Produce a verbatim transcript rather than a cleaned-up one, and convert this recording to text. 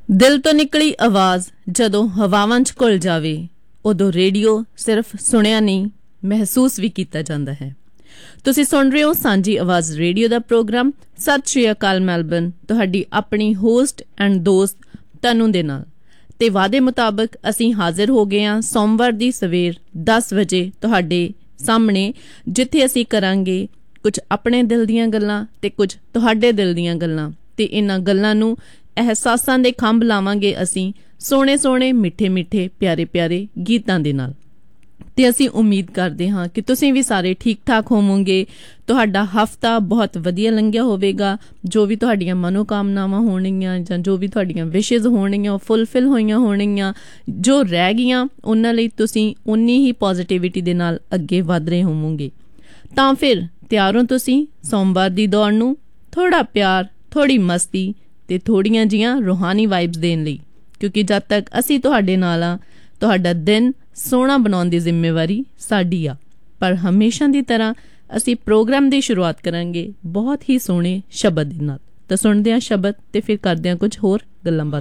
ਦਿਲ ਤੋਂ ਨਿਕਲੀ ਆਵਾਜ਼ ਜਦੋਂ ਹਵਾਵਾਂ 'ਚ ਘੁਲ ਜਾਵੇ, ਉਦੋਂ ਰੇਡੀਓ ਸਿਰਫ ਸੁਣਿਆ ਨਹੀਂ, ਮਹਿਸੂਸ ਵੀ ਕੀਤਾ ਜਾਂਦਾ ਹੈ। ਤੁਸੀਂ ਸੁਣ ਰਹੇ ਹੋ ਸਾਂਝੀ ਆਵਾਜ਼ ਰੇਡੀਓ ਦਾ ਪ੍ਰੋਗਰਾਮ। ਸਤਿ ਸ਼੍ਰੀ ਅਕਾਲ ਮੈਲਬਨ, ਤੁਹਾਡੀ ਆਪਣੀ ਹੋਸਟ ਐਂਡ ਦੋਸਤ ਤਨੂ ਦੇ ਨਾਲ। ਤੇ ਵਾਅਦੇ ਮੁਤਾਬਕ ਅਸੀਂ ਹਾਜ਼ਰ ਹੋ ਗਏ ਹਾਂ ਸੋਮਵਾਰ ਦੀ ਸਵੇਰ ਦਸ ਵਜੇ ਤੁਹਾਡੇ ਸਾਹਮਣੇ, ਜਿੱਥੇ ਅਸੀਂ ਕਰਾਂਗੇ ਕੁਝ ਆਪਣੇ ਦਿਲ ਦੀਆਂ ਗੱਲਾਂ ਤੇ ਕੁਝ ਤੁਹਾਡੇ ਦਿਲ ਦੀਆਂ ਗੱਲਾਂ, ਤੇ ਇਹਨਾਂ ਗੱਲਾਂ ਨੂੰ ਅਹਿਸਾਸਾਂ ਦੇ ਖੰਭ ਲਾਵਾਂਗੇ ਅਸੀਂ ਸੋਹਣੇ ਸੋਹਣੇ ਮਿੱਠੇ ਮਿੱਠੇ ਪਿਆਰੇ ਪਿਆਰੇ ਗੀਤਾਂ ਦੇ ਨਾਲ। ਤੇ ਅਸੀਂ ਉਮੀਦ ਕਰਦੇ ਹਾਂ ਕਿ ਤੁਸੀਂ ਵੀ ਸਾਰੇ ਠੀਕ ਠਾਕ ਹੋਵੋਗੇ, ਤੁਹਾਡਾ ਹਫ਼ਤਾ ਬਹੁਤ ਵਧੀਆ ਲੰਘਿਆ ਹੋਵੇਗਾ। ਜੋ ਵੀ ਤੁਹਾਡੀਆਂ ਮਨੋਕਾਮਨਾਵਾਂ ਹੋਣਗੀਆਂ ਜਾਂ ਜੋ ਵੀ ਤੁਹਾਡੀਆਂ ਵਿਸ਼ੇਜ਼ ਹੋਣਗੀਆਂ ਉਹ ਫੁੱਲਫਿਲ ਹੋਈਆਂ ਹੋਣਗੀਆਂ। ਜੋ ਰਹਿ ਗਈਆਂ ਉਹਨਾਂ ਲਈ ਤੁਸੀਂ ਉਨੀ ਹੀ ਪੋਜ਼ੀਟਿਵਿਟੀ ਦੇ ਨਾਲ ਅੱਗੇ ਵੱਧ ਰਹੇ ਹੋਵੋਗੇ। ਤਾਂ ਫਿਰ ਤਿਆਰ ਹੋ ਤੁਸੀਂ ਸੋਮਵਾਰ ਦੀ ਦੌੜ ਨੂੰ, ਥੋੜ੍ਹਾ ਪਿਆਰ, ਥੋੜ੍ਹੀ ਮਸਤੀ ਤੇ ਥੋੜ੍ਹੀਆਂ ਜਿਹੀਆਂ ਰੂਹਾਨੀ ਵਾਈਬਸ ਦੇਣ ਲਈ, ਕਿਉਂਕਿ ਜਦ ਤੱਕ ਅਸੀਂ ਤੁਹਾਡੇ ਨਾਲ ਆ, ਤੁਹਾਡਾ ਦਿਨ ਸੋਹਣਾ ਬਣਾਉਣ ਦੀ ਜ਼ਿੰਮੇਵਾਰੀ ਸਾਡੀ ਆ। ਪਰ ਹਮੇਸ਼ਾ ਦੀ ਤਰ੍ਹਾਂ ਅਸੀਂ ਪ੍ਰੋਗਰਾਮ ਦੀ ਸ਼ੁਰੂਆਤ ਕਰਾਂਗੇ ਬਹੁਤ ਹੀ ਸੋਹਣੇ ਸ਼ਬਦ ਦੇ ਨਾਲ। ਤਾਂ ਸੁਣਦੇ ਹਾਂ ਸ਼ਬਦ ਤੇ ਫਿਰ ਕਰਦੇ ਹਾਂ ਕੁਝ ਹੋਰ ਗੱਲਾਂ ਬਾਤਾਂ।